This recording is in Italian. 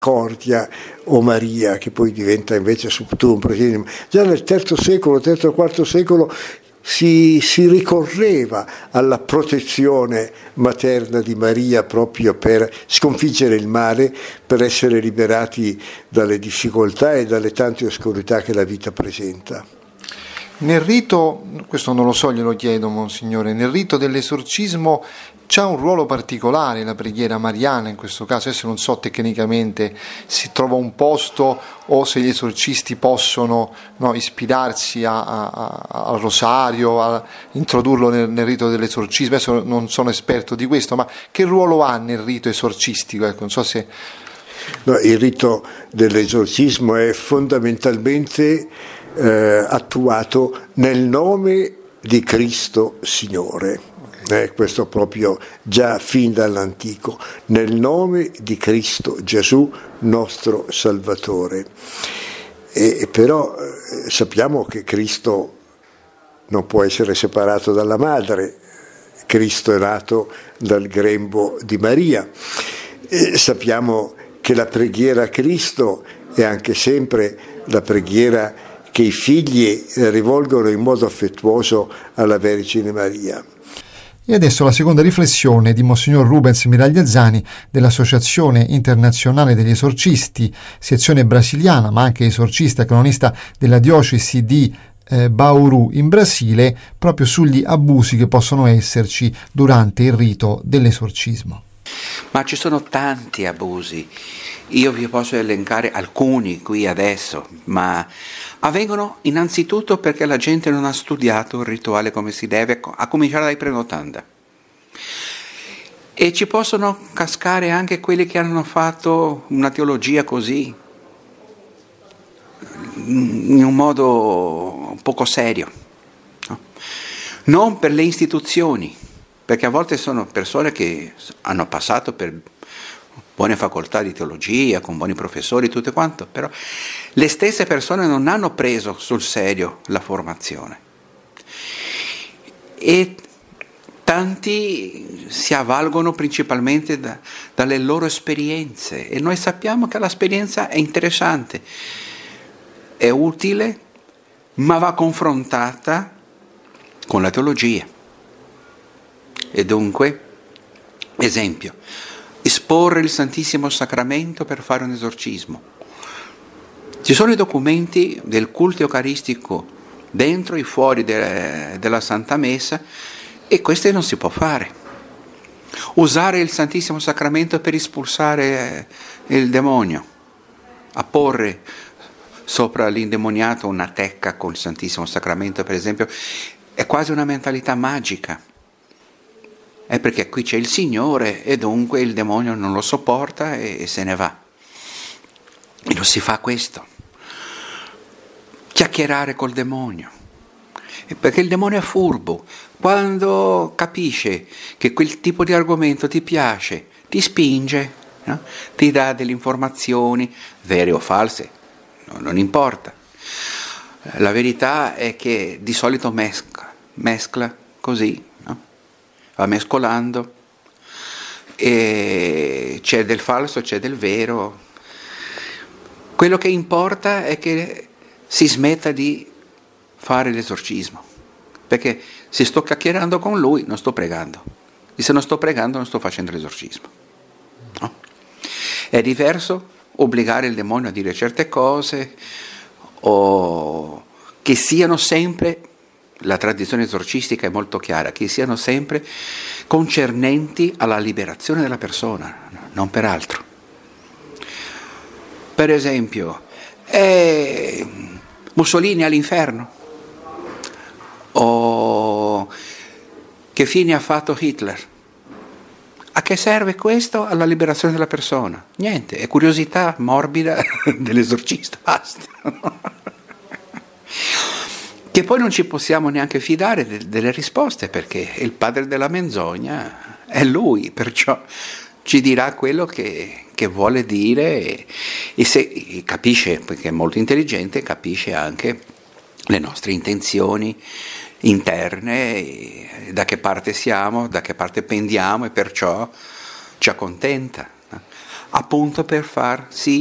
Cordia o Maria, che poi diventa invece subtum presidium. Già nel III e IV secolo si ricorreva alla protezione materna di Maria proprio per sconfiggere il male, per essere liberati dalle difficoltà e dalle tante oscurità che la vita presenta. Nel rito, questo non lo so, glielo chiedo, Monsignore, nel rito dell'esorcismo c'ha un ruolo particolare la preghiera mariana in questo caso? Adesso non so tecnicamente si trova un posto o se gli esorcisti possono ispirarsi al rosario, a introdurlo nel rito dell'esorcismo. Adesso non sono esperto di questo, ma che ruolo ha nel rito esorcistico? Ecco, non so se... No, il rito dell'esorcismo è fondamentalmente attuato nel nome di Cristo Signore. Questo proprio già fin dall'antico, nel nome di Cristo Gesù nostro Salvatore. Però sappiamo che Cristo non può essere separato dalla madre, Cristo è nato dal grembo di Maria. Sappiamo che la preghiera a Cristo è anche sempre la preghiera che i figli rivolgono in modo affettuoso alla Vergine Maria. E adesso la seconda riflessione di Monsignor Rubens Miragliazzani dell'Associazione Internazionale degli Esorcisti, sezione brasiliana, ma anche esorcista canonista della diocesi di Bauru in Brasile, proprio sugli abusi che possono esserci durante il rito dell'esorcismo. Ma ci sono tanti abusi, io vi posso elencare alcuni qui adesso, ma avvengono innanzitutto perché la gente non ha studiato il rituale come si deve, a cominciare dai prenotanda. E ci possono cascare anche quelli che hanno fatto una teologia così, in un modo poco serio, no? Non per le istituzioni, perché a volte sono persone che hanno passato per buone facoltà di teologia, con buoni professori, tutto quanto, però le stesse persone non hanno preso sul serio la formazione. E tanti si avvalgono principalmente dalle loro esperienze, e noi sappiamo che l'esperienza è interessante, è utile, ma va confrontata con la teologia. E dunque, esempio, esporre il Santissimo Sacramento per fare un esorcismo. Ci sono i documenti del culto eucaristico dentro e fuori della Santa Messa, e questo non si può fare. Usare il Santissimo Sacramento per espulsare il demonio, apporre sopra l'indemoniato una tecca col Santissimo Sacramento, per esempio, è quasi una mentalità magica. È perché qui c'è il Signore e dunque il demonio non lo sopporta e se ne va. E non si fa questo. Chiacchierare col demonio. Perché il demonio è furbo. Quando capisce che quel tipo di argomento ti piace, ti spinge, no? Ti dà delle informazioni, vere o false, non importa. La verità è che di solito mescla così, va mescolando, e c'è del falso, c'è del vero. Quello che importa è che si smetta di fare l'esorcismo, perché se sto chiacchierando con lui non sto pregando, e se non sto pregando non sto facendo l'esorcismo, no? È diverso obbligare il demonio a dire certe cose, o che siano sempre, la tradizione esorcistica è molto chiara, che siano sempre concernenti alla liberazione della persona, non per altro. Per esempio, Mussolini all'inferno? O che fine ha fatto Hitler? A che serve questo alla liberazione della persona? Niente, è curiosità morbida dell'esorcista, basta. Che poi non ci possiamo neanche fidare delle risposte, perché il padre della menzogna è lui, perciò ci dirà quello che vuole dire, e se capisce, perché è molto intelligente, capisce anche le nostre intenzioni interne, da che parte siamo, da che parte pendiamo, e perciò ci accontenta. appunto per far sì